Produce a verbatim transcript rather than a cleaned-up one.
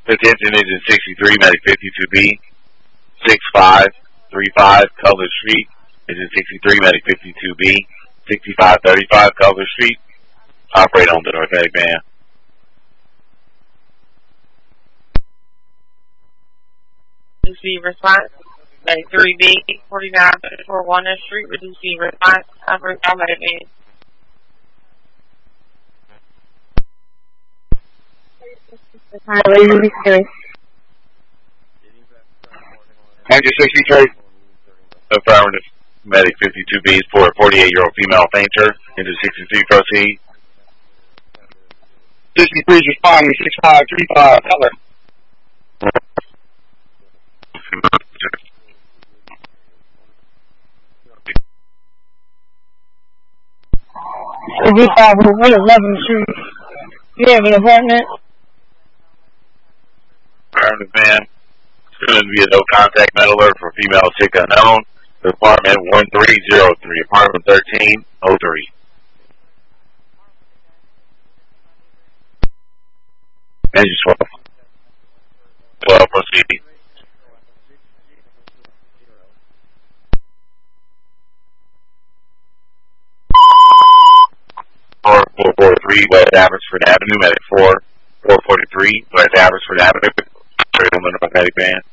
Attention engine sixty-three, medic fifty-two B, six five three five, Cutler Street. Engine sixty-three, medic fifty-two B, sixty-five thirty-five, Cutler Street. Operate on the North Medic van. Receive response. Medic three B, forty-nine forty-one Street. Receive response. Operate on Medic van. Engine sixty-three. Affirmative. Medic fifty-two B for a forty-eight-year-old female fainter. Engine sixty-three, proceed. sixty-three is responding, six five three five, Cutler. Is this five one eleven Street? You have an apartment? Affirmative, man. It's going to be a no contact metal alert for female sick unknown. Apartment one three zero three, apartment thirteen oh three. Engine twelve. twelve, proceed. four forty-three, West Abbotsford Avenue, medic four, four forty-three, West Abbotsford Avenue, straight on the North Medic van.